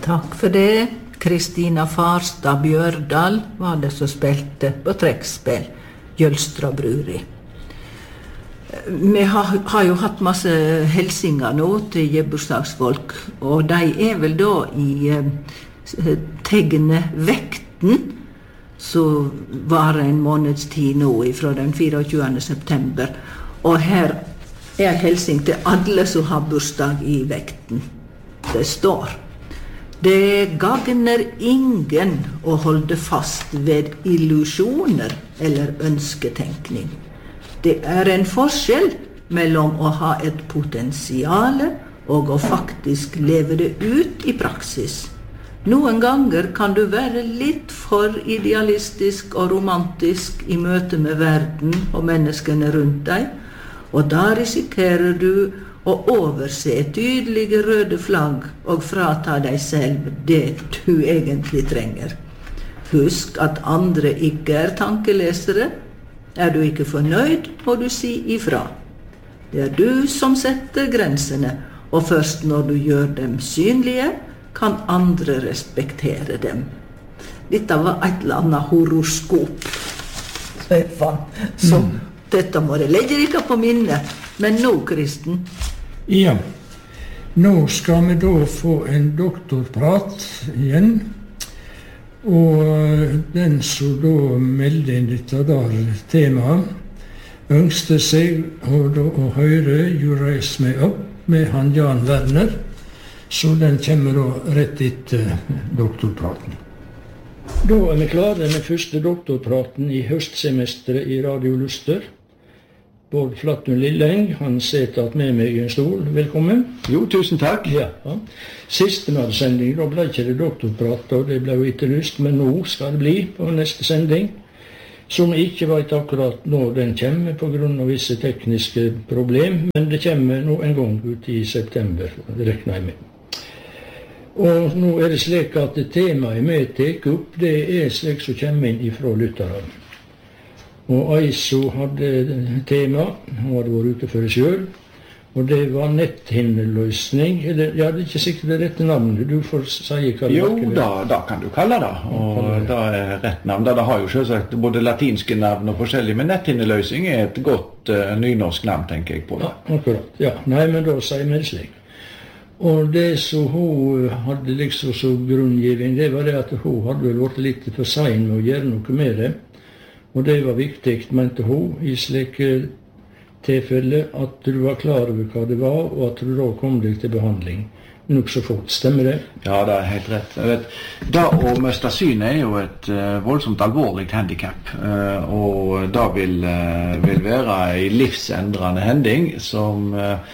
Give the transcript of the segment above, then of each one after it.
Takk for det. Kristina Farstad Bjørdal var det som spilte på trekkspill, Jølstra Bruri. Vi har jo hatt masse helsinger nå til gebursdagsfolk, og de vel da i tegnet vekten, så var en måneds tid nå fra den 24. september. Og her en helsing til alle som har bursdag i vekten. Det står: Det gagner ingen å holde fast ved illusjoner eller ønsketenkning. Det en forskjell mellom å ha et potensiale og å faktisk leve det ut i praksis. Noen ganger kan du være litt for idealistisk og romantisk i møte med verden og menneskene rundt deg, og da risikerer du å overse tydelige røde flagg og frata deg selv det du egentlig trenger. Husk at andre ikke tankelesere. Du ikke fornøyd, må du si ifra. Det du som setter grensene, og først når du gjør dem synlige, kan andre respektere dem. Dette var et eller annet horoskop, Stefan. Så dette må det legge ikke på minnet. Men nå, Kristen? Ja, nå skal vi da få en doktorprat igjen. Og den som da melder inn dette der temaet, ønsker seg å høre You Raise Me Up med han Jan Werner, så den kommer da rett etter doktorpraten. Da vi klare med første doktorpraten i høstsemesteret i Radio Luster. Bård Flattun Lilleng, han sitter med meg i en stol. Velkommen. Jo, tusen takk. Ja. Siste sending, da ble ikke det doktorprat, og det ble jo etterlyst, men nå skal det bli på neste sending, som ikke vet akkurat når den kommer på grunn av visse tekniske problem, men det kommer nå en gang ut i september, det regner jeg med. Og nå det slik at temaet vi tar opp, det slik som kommer inn ifra lytterne. Og Aiso hadde tema, hun hadde vært ute for det selv, og det var netthinneløsning. Ja, det ikke sikkert det rette navnet, du får si hva det jo, da kan du kalle det, og det rett navn. Det har jo selvsagt både latinske navn og forskjellige, men netthinneløsning et godt nynorsk navn, tenker jeg på det. Ja, akkurat, ja. Nei, men da sier vi det slik. Og det som hun hadde liksom som grunngivning, det var det at hun hadde vel vært litt for sein med å gjøre noe med det. Og det var viktig, mente hun, i slike tilfelle at du var klar over hva det var, og at du da kom deg til behandling. Nok så fort, stemmer det? Ja, det helt rett. Jeg vet, da å miste synet jo et voldsomt alvorlig handicap, og da vil være en livsendrende hending som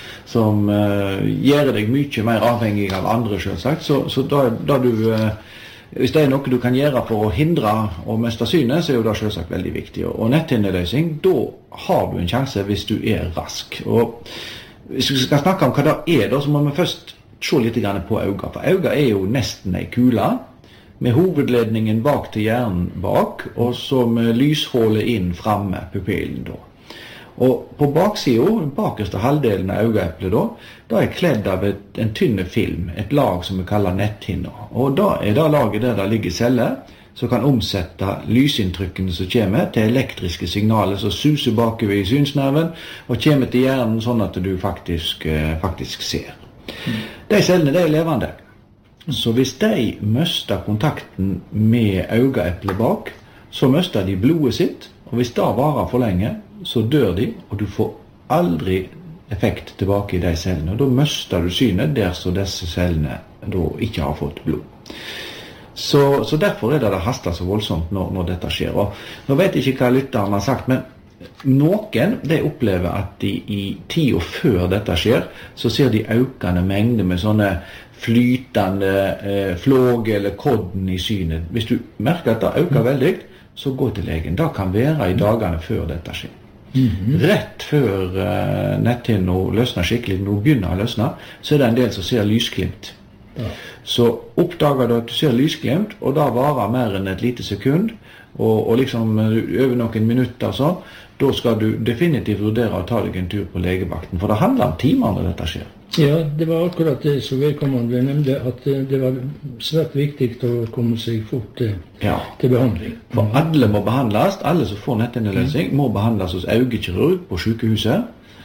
gjør deg mye mer avhengig av andre, selvsagt. Så da du... Hvis det noe du kan gjøre for å hindre å miste synet, så jo det selvsagt veldig viktig. Og netthinneløsning, da har du en sjanse hvis du rask. Og hvis vi skal snakke om hva det da, så må vi først se litt på øynene. For øynene jo nesten en kule, med hovedledningen bak til hjernen bak, og så med lyshålet inn fremme, pupillen da. Og på baksiden, den bakerste halvdelen av øyeeplet da kledd av en tynne film, et lag som vi kaller netthinner. Og da det laget der det ligger celler, som kan omsette lysinntrykkene som kommer til elektriske signaler som suser bakover i synsnerven, og kommer til hjernen sånn at du faktisk ser. De cellene levende. Så hvis de mister kontakten med øyeeplet bak, så mister de blodet sitt, og hvis det varer for lenge, så dør de, og du får aldri effekt tilbake i de cellene. Og da mister du synet der så disse cellene da ikke har fått blod. Så derfor det hastet så voldsomt når dette skjer. Og nå vet jeg ikke hva lytteren har sagt, men noen opplever at de i tiden før dette skjer, så ser de økende mengder med sånne flytende flåg eller kodden i synet. Hvis du merker at det øker veldig, så gå til legen. Det kan være i dagene før dette skjer. Rett før netthinnen løsner skikkelig, når du begynner å løsne, så det en del som ser lysglimt. Så oppdager du at du ser lysglimt, og da varer mer enn et lite sekund, og liksom over noen minutter så, da skal du definitivt vurdere å ta deg en tur på legevakten, for det handler om timer når dette skjer. Ja, det var akkurat det som vedkommende nevnte, at det var svært viktig å komme seg fort til behandling. For alle må behandles, alle som får netthinneløsning må behandles hos øyekirurg på sykehuset.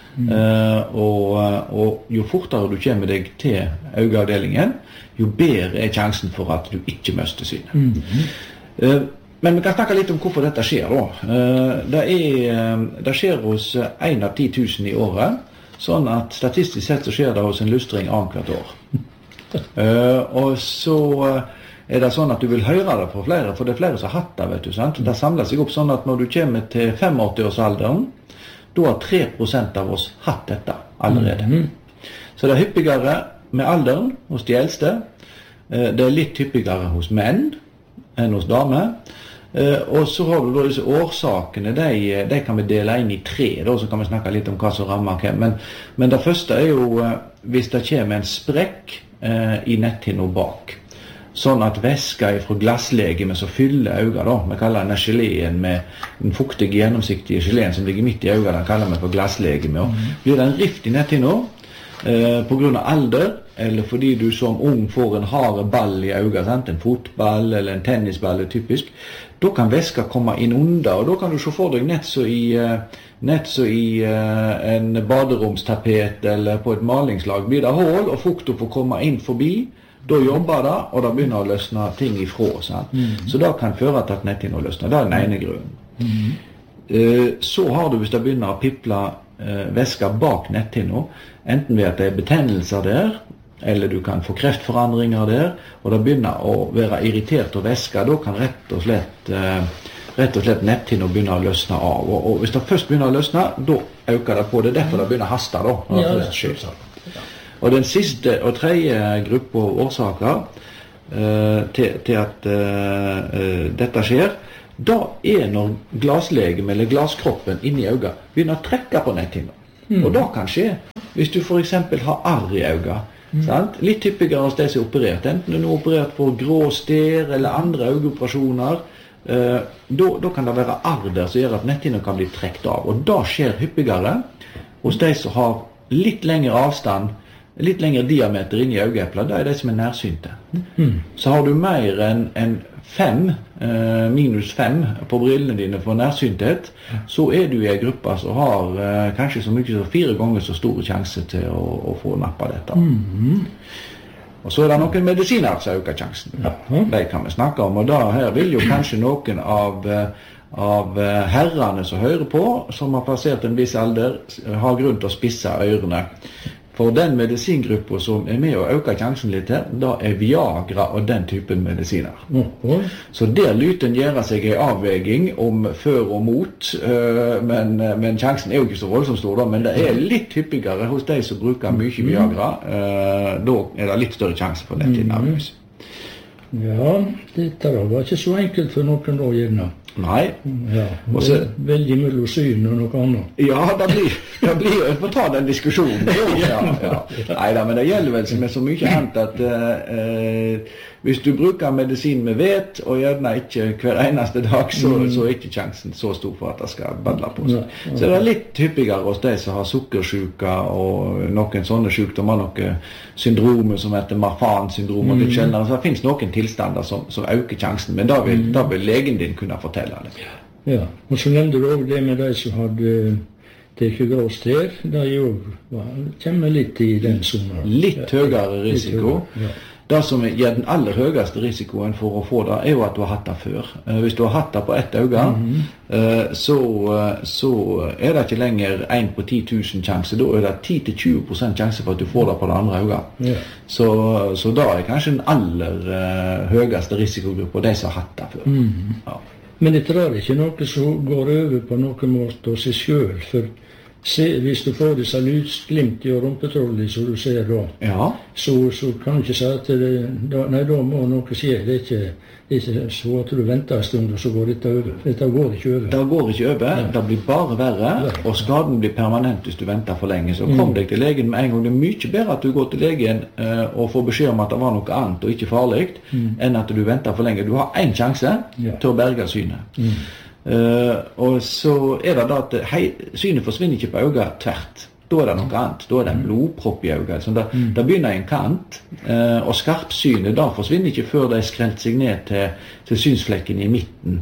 Og jo fortere du kommer deg til øyeavdelingen, jo bedre sjansen for at du ikke mister synet. Men vi kan snakke litt om hvorfor dette skjer da. Det skjer hos 1 av 10 000 i året, sånn at statistisk sett så skjer det hos en lystring annethvert år. Og så det sånn at du vil høre det fra flere, for det flere som har hatt det, vet du, sant? Det samler seg opp sånn at når du kommer til 85-årsalderen, da har 3% av oss hatt dette allerede. Så det hyppigere med alderen hos de eldste. Det litt hyppigere hos menn enn hos damer. Og så har du da disse årsakene, de kan vi dele inn i 3, da, så kan vi snakke litt om hva som rammer hvem. Men det første jo hvis det kommer en sprekk i netthinna bak. Sånn at væska fra glasslegeme som fyller øynene, da, vi kaller denne geleen med den fuktige, gjennomsiktige geleen som ligger midt i øynene, den kaller vi for glasslegeme. Blir det en rift i netthinna på grunn av alder, eller fordi du som ung får en hard ball i øynene, en fotball eller en tennisball typisk, da kan væska komme inn under, og da kan du se for deg nett så i en baderomstapet eller på et malingslag blir det hål, og fukta får komme inn forbi. Da jobber det, og da begynner å løsne ting ifra. Så det kan føre til at netthinna løsner. Det den ene grunnen. Så har du, hvis det begynner å piple væska bak netthinna, enten ved at det betennelser der, eller du kan få kreftforandringer der, og det begynner å være irritert av væska, da kan rett og slett netthinna begynne å løsne av. Og hvis det først begynner å løsne, da øker det på. Det derfor det begynner å haste da. Når det først skjer. Og den siste og tredje gruppe årsaker til at dette skjer, da når glaslegeme eller glaskroppen inni øynene begynner å trekke på netthinna. Og da kan skje hvis du for eksempel har arr i øynene. Litt typigere hos de som er operert, enten du er operert på grå stær eller andre øyeoperasjoner, da kan det være arr der som gjør at netthinna kan bli trekt av. Og da skjer hyppigere hos de som har litt lengre avstand, litt lengre diameter inn i øyeeplet, det de som er nærsynte. Så har du mer enn 5, minus 5 på brillene dine for nærsynthet, så du i en gruppe som har kanskje så mye som 4 ganger så store sjanse til å få nappa dette. Og så det noen medisiner som øker sjansen. De kan vi snakke om, og da her vil jo kanskje noen av herrene som hører på, som har passert en viss alder, har grunn til å spisse ørene. For den medisingruppa som er med å øke sjansen litt her, da Viagra og den typen medisiner. Så der lyten gjør seg en avveging om før og mot, men sjansen jo ikke så voldsomt stor da, men det litt hyppigere hos de som bruker mye Viagra, da det litt større sjanse for netthinnavløs. Ja, dette var ikke så enkelt for noen da, gjerne. Nei. Ja, det veldig mellom syn og noe annet. Ja, det blir jo å ta den diskusjonen. Neida, men det gjelder vel med så mye annet at hvis du bruker medisin med vet, og gjerne ikke hver eneste dag, så ikke sjansen så stor for at det skal badle på seg. Så det litt hyppigere hos de som har sukkersyke og noen sånne sykdommer, noen syndromer som heter Marfan-syndrom og litt sjeldnere. Så det finnes noen tilstander som øker sjansen, men da vil legen din kunne fortelle det. Ja, og så nevnte du også det med de som hadde ikke grå stær, det kommer litt i den sonen. Litt høyere risiko. Det som gir den aller høyeste risikoen for å få det, jo at du har hatt det før. Hvis du har hatt det på ett øye, så det ikke lenger 1 på 10 000 sjanse. Da det 10-20% sjanse for at du får det på det andre øyet. Så da kanskje den aller høyeste risikogruppa, de som har hatt det før. Ja. Men det ikke noe som går over på noen måte av seg selv, for hvis du får disse lysglimt i rumpetrollet som du ser da, så kan du ikke si at da må noe skje. Det ikke så at du venter en stund, og så går dette over. Dette går ikke over. Det går ikke over, det blir bare verre, og skaden blir permanent hvis du venter for lenge. Så kom deg til legen med en gang. Det mye bedre at du går til legen og får beskjed om at det var noe annet og ikke farlig, enn at du venter for lenge. Du har en sjanse til å berge synet. Og så det da at synet forsvinner ikke på øyet tvert. da det noe annet. Da det en blodpropp i øyet. Så det begynner en kant, og skarpsynet da forsvinner ikke før det skrelt seg ned til synsflekken i midten.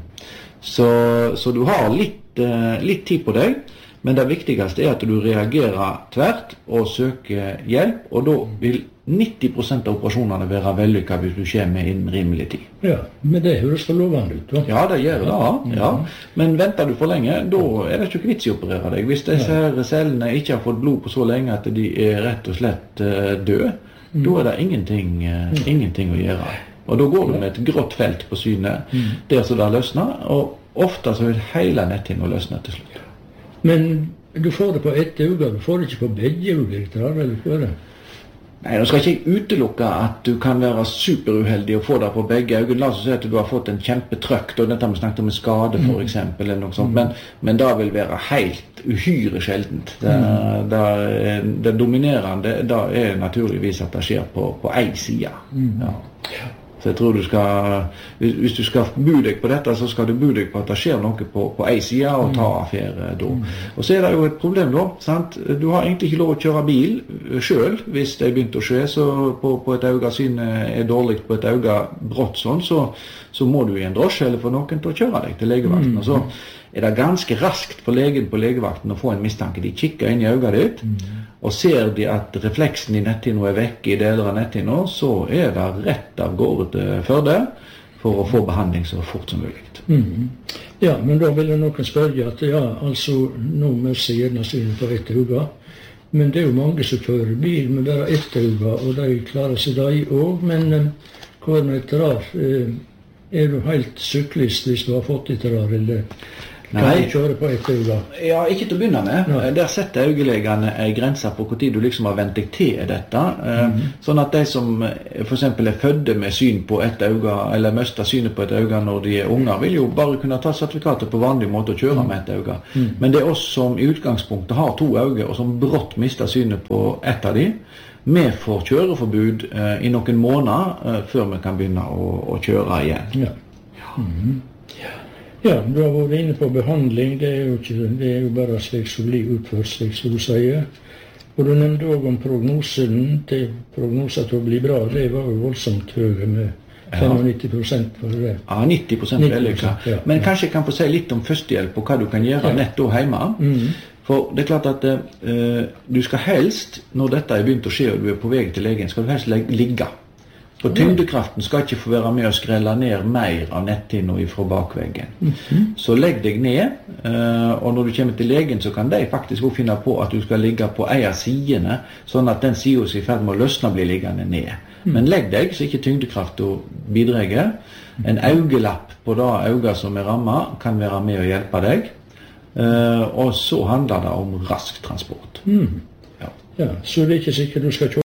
Så du har litt tid på deg, men det viktigste at du reagerer tvert og søker hjelp, og da vil 90% av operasjonene være vellykket hvis du kommer innen rimelig tid. Ja, men det høres for lovende ut, da. Ja, det gjør det, ja. Men venter du for lenge, da det ikke vits i å operere deg. Hvis disse her cellene ikke har fått blod på så lenge at de rett og slett døde, da det ingenting å gjøre. Og da går du med et grått felt på synet, der så det løsner, og ofte så vil hele netthinna løsne til slutt. Men du får det på ett øye, du får det ikke på begge øyne, eller hva det? Nei, nå skal ikke jeg utelukke at du kan være superuheldig og få det på begge øyne. La oss si at du har fått en kjempetrøkk, og dette vi snakket om en skade for eksempel, eller noe sånt, men det vil være helt uhyre sjeldent. Det dominerende, det naturligvis at det skjer på en side. Ja. Så jeg tror hvis du skal bo deg på dette, så skal du bo deg på at det skjer noe på en side og ta affære da. Og så det jo et problem da, sant? Du har egentlig ikke lov å kjøre bil selv hvis det begynt å skje, så på et øye synet dårlig på et øye brått sånn, så må du i en drosje eller få noen til å kjøre deg til legevakten. Og så det ganske raskt for legen på legevakten å få en mistanke. De kikker inn i øyet ditt, og ser de at refleksen i netthinna vekk i deler av netthinna, så det rett av gårde til Førde for å få behandling så fort som mulig. Ja, men da vil noen spørre at altså, nå møter jeg gjerne synet på ett øye, men det jo mange som kjører bil med bare ett øye, og de klarer seg de også, men hva med et rar? Du helt syklist hvis du har fått et rar, eller kan du kjøre på ett øye? Ja, ikke til å begynne med. Der setter øyelegene en grense på hvor tid du liksom har vent deg til dette. Sånn at de som for eksempel fødde med syn på ett øye, eller mister synet på ett øye når de unger, vil jo bare kunne ta sertifikatet på vanlig måte og kjøre med ett øye. Men det oss som i utgangspunktet har to øyne, og som brått mister synet på ett av de, vi får kjøreforbud i noen måneder før vi kan begynne å kjøre igjen. Ja, du har vært inne på behandling, det jo bare slik som blir utført, slik som du sier. Og du nevnte også om prognosen til å bli bra, det var jo voldsomt høye med 95% for det. Ja, 90% vellykket. Men kanskje jeg kan få si litt om førstehjelp og hva du kan gjøre nett da hjemme. For det klart at du skal helst, når dette begynt å skje og du på vei til legen, skal du helst ligge. For tyngdekraften skal ikke få være med å skrelle ned mer av netthinna fra bakveggen. Så legg deg ned, og når du kommer til legen så kan de faktisk også finne på at du skal ligge på en av sidene, sånn at den siden som i ferd med å løsne blir liggende ned. Men legg deg så ikke tyngdekraften bidreger. En øyelapp på det øyet som rammet kan være med å hjelpe deg. Og så handler det om rask transport. Ja, så det ikke sikkert du skal kjøre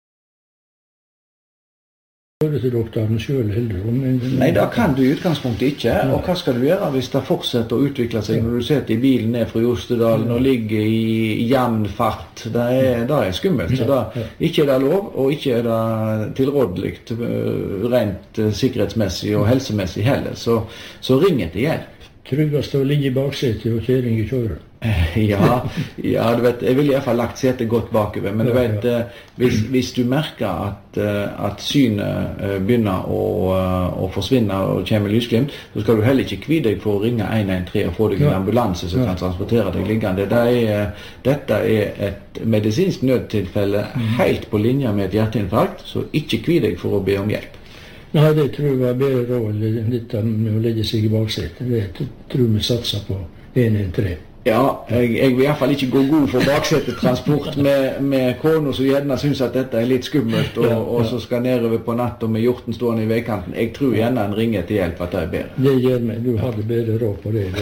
til doktoren selv heller? Nei, det kan du i utgangspunktet ikke. Og hva skal du gjøre hvis det fortsetter å utvikle seg når du sitter i bilen ned fra Jostedalen og ligger i jevn fart? Det skummelt. Så ikke det lov, og ikke det tilrådelig rent sikkerhetsmessig og helsemessig heller. Så ring etter hjelp. Tryggest å ligge i baksetet og kjøring i kjøret? Ja, du vet, jeg vil i hvert fall lagt setet godt bakover, men du vet, hvis du merker at synet begynner å forsvinne og kommer lysglimt, så skal du heller ikke kvide deg for å ringe 113 og få deg en ambulanse som kan transportere deg liggende. Dette et medisinsk nødtilfelle helt på linje med et hjerteinfarkt, så ikke kvide deg for å be om hjelp. Nei, det tror jeg var bedre råd, dette med å legge seg i baksetet. Det tror vi satser på 113. Ja, jeg vil i hvert fall ikke gå god for baksetetransport med kona som gjerne synes at dette litt skummelt, og så skal nedover på natt og med hjorten stående i veikanten. Jeg tror gjerne en ringer til hjelp at det bedre. Det gjør meg. Du hadde bedre råd på det.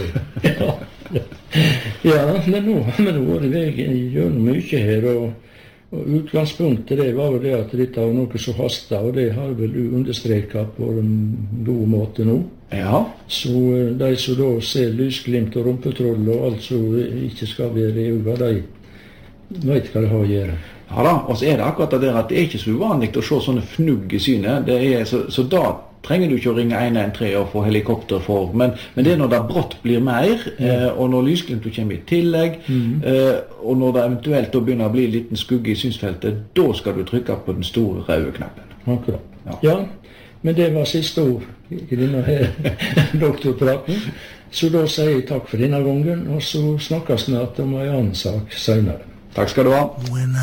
Ja, men nå har vi vært gjennom mye her, og utgangspunktet det var jo det at dette var noe som hastet, og det har vel du understreket på en god måte nå. Ja. Så de som da ser lysglimt og rumpetroll og alt som ikke skal være i øynene, de vet hva det har å gjøre. Ja da, og så det akkurat det at det ikke så uvanlig å se sånne fnugg i synet. Så da trenger du ikke å ringe 113 og få helikopter for, men det når det brått blir mer, og når lysglimtet kommer i tillegg, og når det eventuelt da begynner å bli en liten skugge i synsfeltet, da skal du trykke på den store røde knappen. Akkurat. Ja, men det var siste ord i denne her doktorpraten, så da sier jeg takk for denne gangen, og så snakkes snart om en annen sak senere. Takk skal du ha.